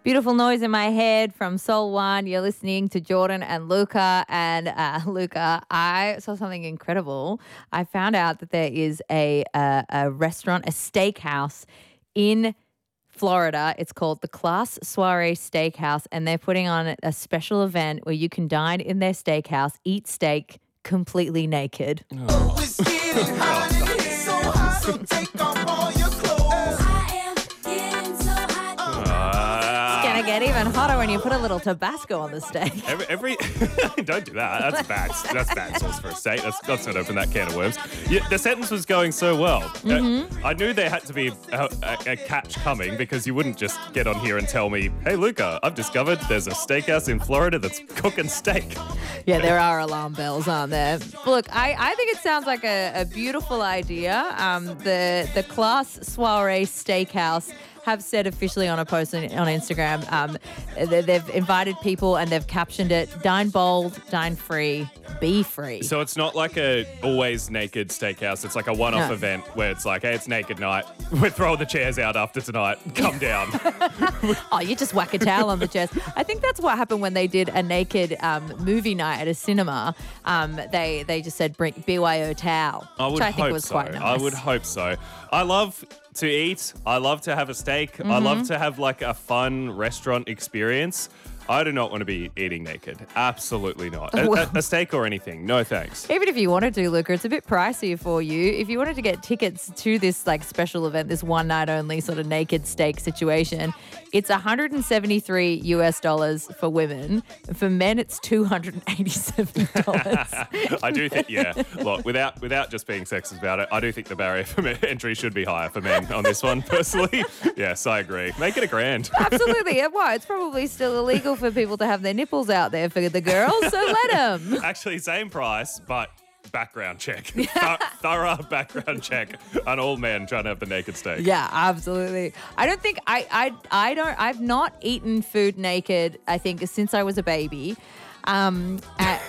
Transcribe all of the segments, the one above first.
Beautiful noise in my head from Soul One. You're listening to Jordan and Luca. And Luca, I saw something incredible. I found out that there is a restaurant, a steakhouse in Florida. It's called the Class Soiree Steakhouse, and they're putting on a special event where you can dine in their steakhouse, eat steak completely naked. Oh, it's getting hot and it's so hot, so take off all your clothes. Gonna get even hotter when you put a little Tabasco on the steak. Every don't do that. That's bad. That's bad sauce for a steak. Let's not open that can of worms. Yeah, the sentence was going so well. I knew there had to be a catch coming because you wouldn't just get on here and tell me, "Hey, Luca, I've discovered there's a steakhouse in Florida that's cooking steak." Yeah, there are alarm bells, aren't there? Look, I think it sounds like a beautiful idea. The Class Soiree Steakhouse have said officially on a post on Instagram, they've invited people and they've captioned it, dine bold, dine free, be free. So it's not like a always naked steakhouse. It's like a one-off event where it's like, hey, it's naked night. We're throwing the chairs out after tonight. Come down. Oh, you just whack a towel on the chairs. I think that's what happened when they did a naked movie night at a cinema. They just said, bring BYO towel, which I think was quite nice. I would hope so. I love to eat. I love to have a steak. I love to have like a fun restaurant experience. I do not want to be eating naked. Absolutely not. A steak or anything. No thanks. Even if you wanted to, Luca, it's a bit pricey for you. If you wanted to get tickets to this like special event, this one night only sort of naked steak situation, it's $173 for women. For men, it's $287. I do think, yeah. Look, without just being sexist about it, I do think the barrier for entry should be higher for men on this one, personally. Yes, I agree. Make it $1,000. Absolutely. Why? It's probably still illegal for people to have their nipples out there for the girls, so let them. Actually, same price, but background check. Thorough background check on all men trying to have the naked steak. Yeah, absolutely. I don't think I've not eaten food naked, I think, since I was a baby. Good.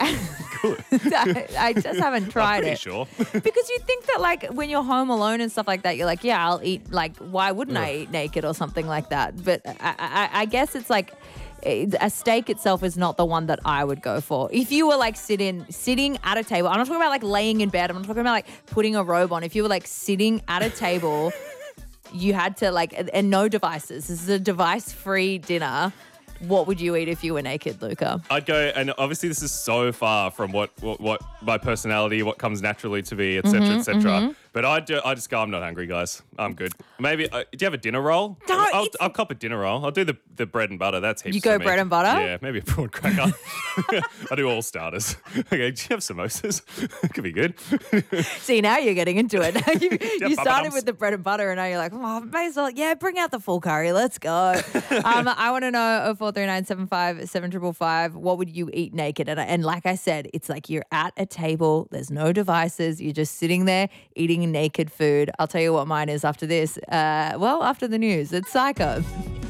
I just haven't tried I'm pretty it. sure. Because you think that like when you're home alone and stuff like that, you're like, yeah, I'll eat, like, why wouldn't I eat naked or something like that? But I guess it's like, a steak itself is not the one that I would go for. If you were like sitting at a table, I'm not talking about like laying in bed, I'm not talking about like putting a robe on. If you were like sitting at a table, you had to like, and no devices. This is a device-free dinner. What would you eat if you were naked, Luca? I'd go, and obviously this is so far from what my personality, what comes naturally to me, etc., etc. But I just go, I'm not hungry, guys. I'm good. Maybe, do you have a dinner roll? No, I'll cop a dinner roll. I'll do the bread and butter. That's heaps. You go for me. bread and butter? Yeah, maybe a prawn cracker. I do all starters. Okay, do you have samosas? Could be good. See, now you're getting into it. you started papadums? with the bread and butter, and now you're like, oh, may as well, yeah, bring out the full curry. Let's go. I want to know, 0439757555, what would you eat naked? And like I said, it's like you're at a table. There's no devices. You're just sitting there eating naked food. I'll tell you what mine is after this. After the news. It's Psycho.